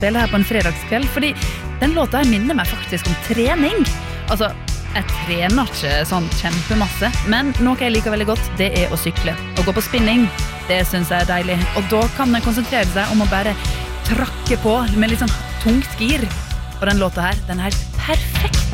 spille her på en fredagskveld, fordi den låta her minner meg faktisk om trening. Altså, jeg trener ikke sånn kjempemasse, men noe jeg liker veldig godt, det å sykle. Å gå på spinning, det synes jeg deilig. Og da kan jeg konsentrere seg om å bare trakke på med litt sånn tungt gir. Og den låta her, den er perfekt.